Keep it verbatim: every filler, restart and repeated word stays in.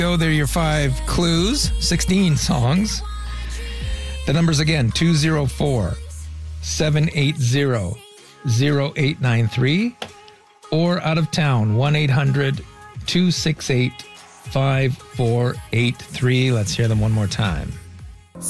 Go, there are your five clues, sixteen songs. The numbers again, two oh four, seven eight zero, zero eight nine three, or out of town, one eight hundred, two six eight, five four eight three. Let's hear them one more time.